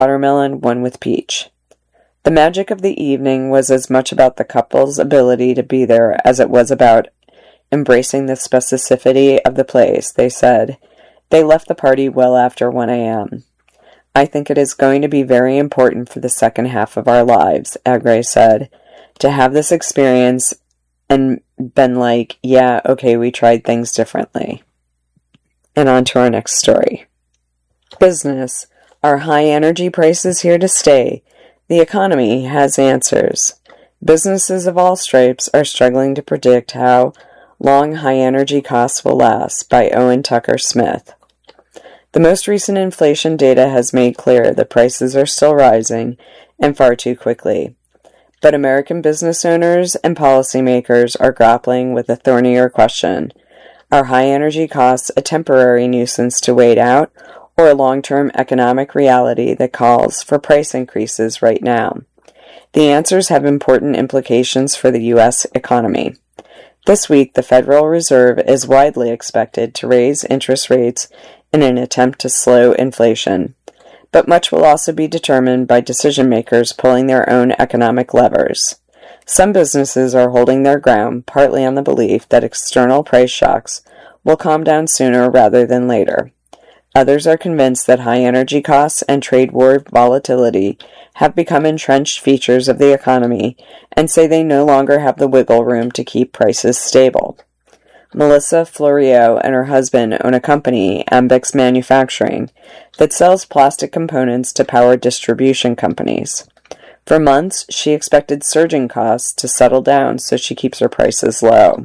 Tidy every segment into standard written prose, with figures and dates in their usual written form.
watermelon, one with peach. The magic of the evening was as much about the couple's ability to be there as it was about embracing the specificity of the place, they said. They left the party well after 1 a.m. I think it is going to be very important for the second half of our lives, Agre said, to have this experience and been like, yeah, okay, we tried things differently. And on to our next story. Business. Are high energy prices here to stay? The economy has answers. Businesses of all stripes are struggling to predict how long high energy costs will last, by Owen Tucker Smith. The most recent inflation data has made clear that prices are still rising, and far too quickly. But American business owners and policymakers are grappling with a thornier question. Are high energy costs a temporary nuisance to wait out, or a long-term economic reality that calls for price increases right now? The answers have important implications for the U.S. economy. This week, the Federal Reserve is widely expected to raise interest rates in an attempt to slow inflation. But much will also be determined by decision-makers pulling their own economic levers. Some businesses are holding their ground, partly on the belief that external price shocks will calm down sooner rather than later. Others are convinced that high energy costs and trade war volatility have become entrenched features of the economy and say they no longer have the wiggle room to keep prices stable. Melissa Florio and her husband own a company, Ambyx Manufacturing, that sells plastic components to power distribution companies. For months, she expected surging costs to settle down, so she keeps her prices low.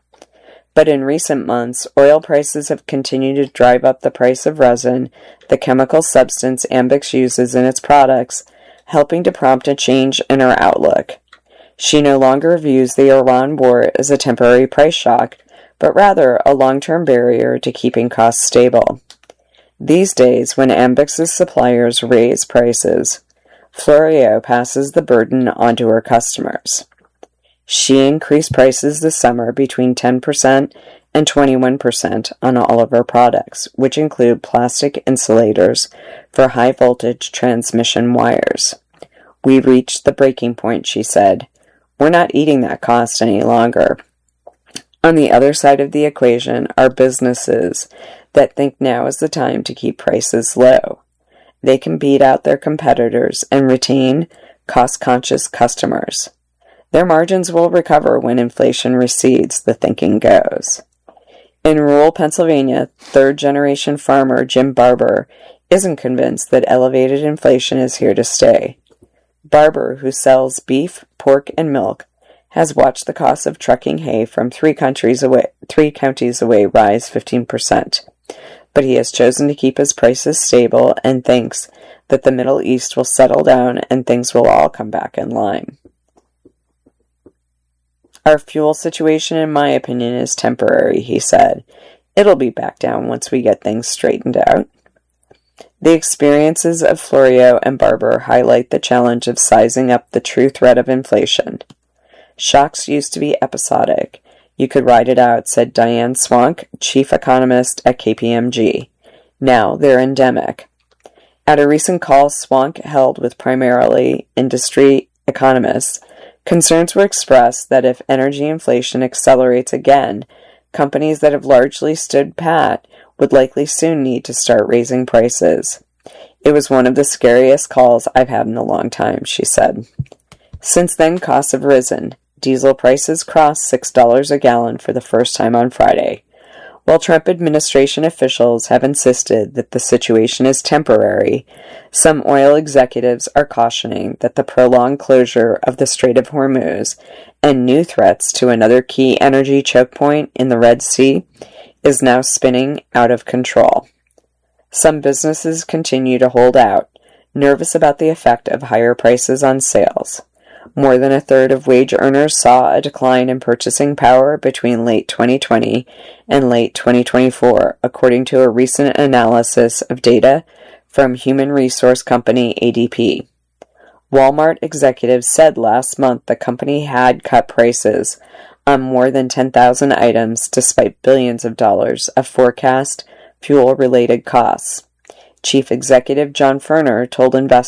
But in recent months, oil prices have continued to drive up the price of resin, the chemical substance Ambyx uses in its products, helping to prompt a change in her outlook. She no longer views the Iran war as a temporary price shock, but rather a long-term barrier to keeping costs stable. These days, when Ambyx's suppliers raise prices, Florio passes the burden onto her customers. She increased prices this summer between 10% and 21% on all of her products, which include plastic insulators for high-voltage transmission wires. "We reached the breaking point," she said. "We're not eating that cost any longer." On the other side of the equation are businesses that think now is the time to keep prices low. They can beat out their competitors and retain cost-conscious customers. Their margins will recover when inflation recedes, the thinking goes. In rural Pennsylvania, third-generation farmer Jim Barber isn't convinced that elevated inflation is here to stay. Barber, who sells beef, pork, and milk, has watched the cost of trucking hay from three counties away rise 15%. But he has chosen to keep his prices stable and thinks that the Middle East will settle down and things will all come back in line. "Our fuel situation, in my opinion, is temporary," he said. "It'll be back down once we get things straightened out." The experiences of Florio and Barber highlight the challenge of sizing up the true threat of inflation. "Shocks used to be episodic. You could ride it out," said Diane Swank, chief economist at KPMG. "Now they're endemic." At a recent call Swank held with primarily industry economists, concerns were expressed that if energy inflation accelerates again, companies that have largely stood pat would likely soon need to start raising prices. "It was one of the scariest calls I've had in a long time," she said. Since then, costs have risen. Diesel prices crossed $6 a gallon for the first time on Friday. While Trump administration officials have insisted that the situation is temporary, some oil executives are cautioning that the prolonged closure of the Strait of Hormuz and new threats to another key energy choke point in the Red Sea is now spinning out of control. Some businesses continue to hold out, nervous about the effect of higher prices on sales. More than a third of wage earners saw a decline in purchasing power between late 2020 and late 2024, according to a recent analysis of data from human resource company ADP. Walmart executives said last month the company had cut prices on more than 10,000 items despite billions of dollars of forecast fuel-related costs. Chief Executive John Furner told